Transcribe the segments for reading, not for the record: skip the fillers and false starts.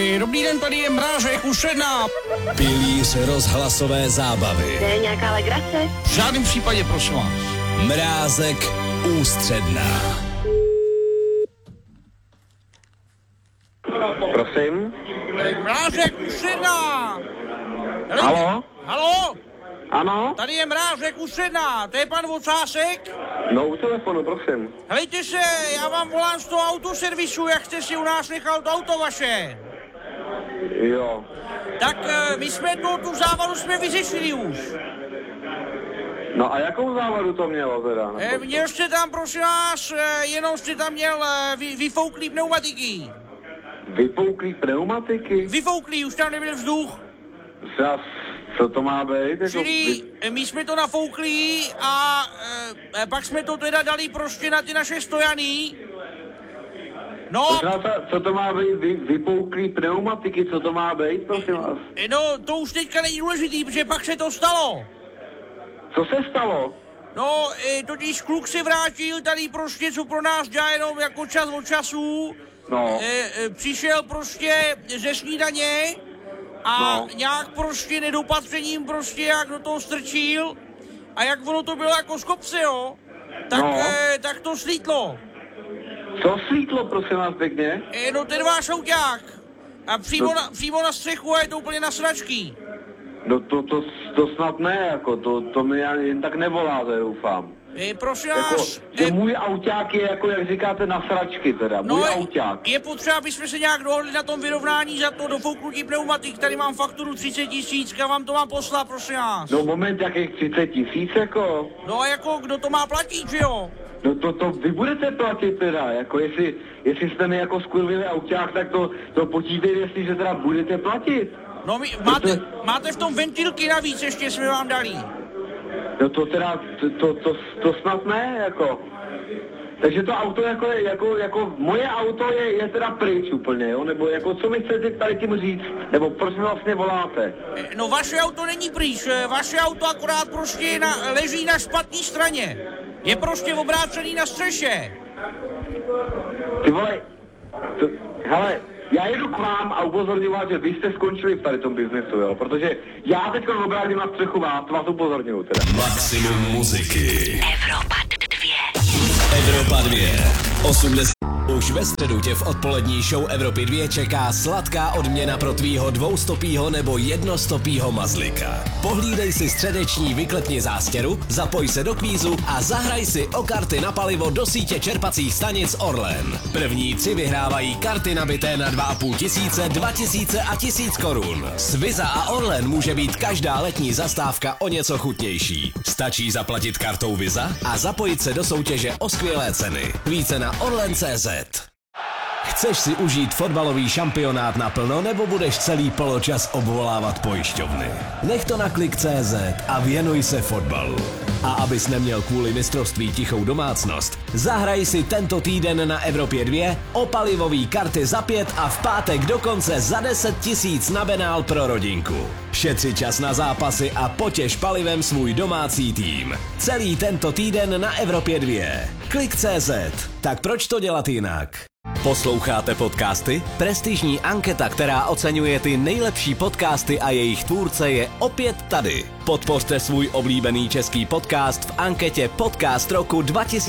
Dobrý den, tady je Mrážek, Ušedná. Pilíř rozhlasové zábavy. To je nějaká legrace? V žádném případě, prosím vás. Mrázek, Ústředná. Prosím? Mrážek, Ušedná. Halo? Halo? Ano? Tady je Mrážek, Ušedná. To je pan Vocásek? No, u telefonu, prosím. Helejte se, já vám volám z toho autoservisu, jak jste si u nás nechal to auto vaše. Jo. Tak my jsme tu závadu jsme vyřešili už. No a jakou závadu to mělo teda? Měl jste tam, prosím vás, jenom jste tam měl vyfouklý pneumatiky. Vypouklý pneumatiky? Vyfouklý, už tam nebyl vzduch. Co to má být? Čili my jsme to nafoukli a pak jsme to teda dali prostě na ty naše stojany. No, Co to má být? Vypouklý pneumatiky, co to má být, prosím vás? no, to už teďka není důležitý, protože pak se to stalo. Co se stalo? No, totiž kluk se vrátil tady prostě, co pro nás dělá jenom jako čas od času. No. Přišel prostě ze snídaně a nějak prostě nedopatřením prostě jak do toho strčil a jak ono to bylo jako z kopce, jo, tak, tak to slítlo. Co slítlo, prosím vás, pěkně? No ten váš auták. A přímo na střechu a je to úplně na sračky. No to snad ne, jako to mi jen tak nevoláte, doufám. Prosím Jako, vás... že můj auták je jako, jak říkáte, na sračky teda, můj auták. Je potřeba, aby jsme se nějak dohodli na tom vyrovnání za to dofouknutí pneumatik. Tady mám fakturu 30 000, já vám to mám poslat, prosím vás. No moment, jakých 30 000, jako? No a jako, kdo to má platit, že jo? No to vy budete platit teda, jako jestli jste mi jako skurvili auták, tak to počítejte, jestli že teda budete platit. No máte v tom ventilky navíc, ještě jsme vám dali. No to teda, to snad ne, jako. Takže to auto jako moje auto je teda pryč úplně, jo? Nebo jako co mi chcete tady tím říct? Nebo proč mi vlastně voláte? No vaše auto není pryč, vaše auto akorát prostě leží na špatné straně. Je prostě obrácený na střeše. Ty vole, hele, já jedu k vám a upozorňuji vás, že vy jste skončili v tady tom biznesu, jo? Protože já teď obrátím na střechu vás upozorňuji teda. Maximum muziky. Evropa 2. Evropa 2. 80. Už ve středu tě v odpolední show Evropy 2 čeká sladká odměna pro tvýho dvoustopýho nebo jednostopýho mazlika. Pohlídej si středeční vyklepni zástěru, zapoj se do kvízu a zahraj si o karty na palivo do sítě čerpacích stanic Orlen. První 3 vyhrávají karty nabité na 2,5 tisíce, 2000 a 1000 korun. S Visa a Orlen může být každá letní zastávka o něco chutnější. Stačí zaplatit kartou Visa a zapojit se do soutěže o skvělé ceny. Více na orlen.cz. Chceš si užít fotbalový šampionát naplno, nebo budeš celý poločas obvolávat pojišťovny? Nech to na klik.cz a věnuj se fotbalu. A abys neměl kvůli mistrovství tichou domácnost, zahraj si tento týden na Evropě 2 o palivový karty za 5 a v pátek dokonce za 10 000 na benál pro rodinku. Šetři čas na zápasy a potěš palivem svůj domácí tým. Celý tento týden na Evropě 2. Klik.cz. Tak proč to dělat jinak? Posloucháte podcasty? Prestižní anketa, která oceňuje ty nejlepší podcasty a jejich tvůrce, je opět tady. Podpořte svůj oblíbený český podcast v anketě Podcast roku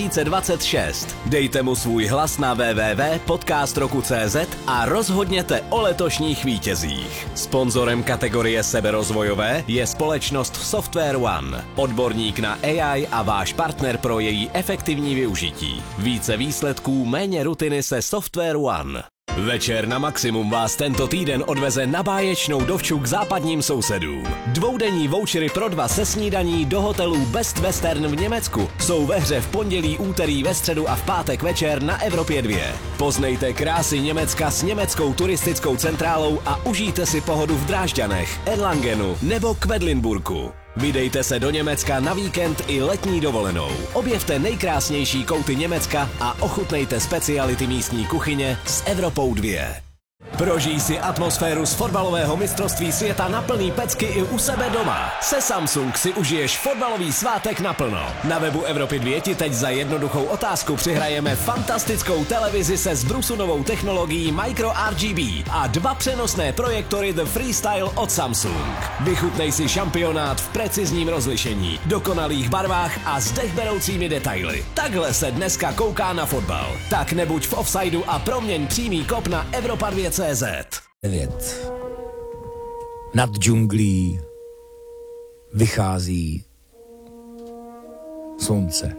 2026. Dejte mu svůj hlas na www.podcastroku.cz a rozhodněte o letošních vítězích. Sponzorem kategorie seberozvojové je společnost Software One, odborník na AI a váš partner pro její efektivní využití. Více výsledků, méně rutiny se Software One. Večer na Maximum vás tento týden odveze na báječnou dovču k západním sousedům. Dvoudenní vouchery pro 2 se snídaní do hotelů Best Western v Německu jsou ve hře v pondělí, úterý, ve středu a v pátek večer na Evropě 2. Poznejte krásy Německa s německou turistickou centrálou a užijte si pohodu v Drážďanech, Erlangenu nebo Quedlinburgu. Vydejte se do Německa na víkend i letní dovolenou. Objevte nejkrásnější kouty Německa a ochutnejte speciality místní kuchyně s Evropou 2. Prožij si atmosféru z fotbalového mistrovství světa na plný pecky i u sebe doma. Se Samsung si užiješ fotbalový svátek naplno. Na webu Evropy 2 ti teď za jednoduchou otázku přihrajeme fantastickou televizi se zbrusunovou technologií Micro RGB a 2 přenosné projektory The Freestyle od Samsung. Vychutnej si šampionát v precizním rozlišení, dokonalých barvách a s dechberoucími detaily. Takhle se dneska kouká na fotbal. Tak nebuď v offsideu a proměň přímý kop na Evropa 2.cz. 9. Nad džunglí vychází slunce.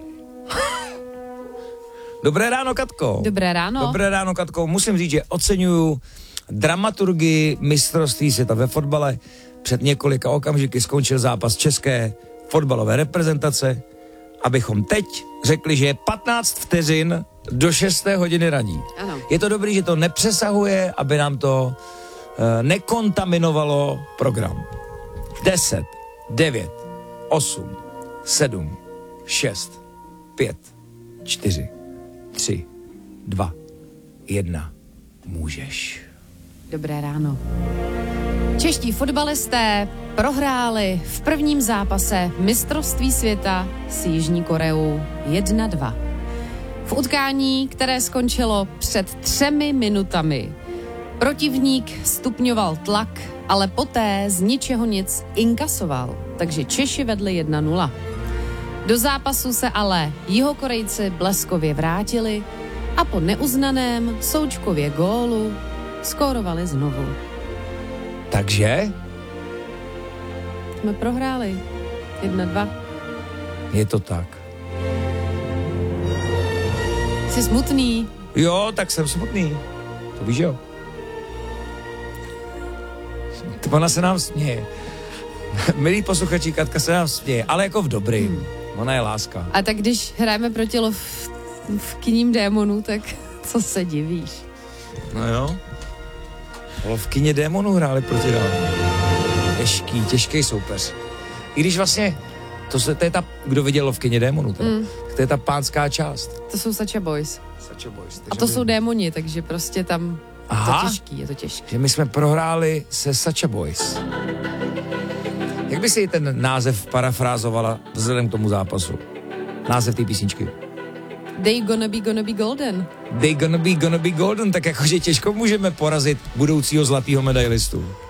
Dobré ráno, Katko. Dobré ráno. Dobré ráno, Katko. Musím říct, že oceňuju dramaturgii mistrovství světa ve fotbale. Před několika okamžiky skončil zápas české fotbalové reprezentace, abychom teď řekli, že je 15 vteřin do 6. hodiny raní. Ano. Je to dobrý, že to nepřesahuje, aby nám to nekontaminovalo program. 10, 9, 8, 7, 6, 5, 4, 3, 2, 1. Můžeš. Dobré ráno. Čeští fotbalisté prohráli v prvním zápase mistrovství světa s Jižní Koreou 1-2. V utkání, které skončilo před 3 minutami, protivník stupňoval tlak, ale poté z ničeho nic inkasoval, takže Češi vedli 1-0. Do zápasu se ale Jihokorejci bleskově vrátili a po neuznaném Součkově gólu skórovali znovu. Takže Jsme prohráli 1-2. je to tak. Jsi smutný? Jo, tak jsem smutný. To víš, jo. Ona se nám směje. Milí posluchači, Katka se nám směje, ale jako v dobrým. Ona je láska. A tak když hrajeme proti v kyním démonu, tak co se divíš? No jo. V kyně démonů hráli proti nám. Těžký soupeř. I když vlastně, to je ta, kdo viděl v kyně démonů, to je ta pánská část. To jsou Sacha Boys. Sacha Boys. A to jsou démoni, takže prostě tam je to těžký. Že my jsme prohráli se Sacha Boys. Jak by si ten název parafrázovala vzhledem k tomu zápasu? Název té písničky. They gonna be golden. They gonna be golden, tak jakože těžko můžeme porazit budoucího zlatýho medailistu.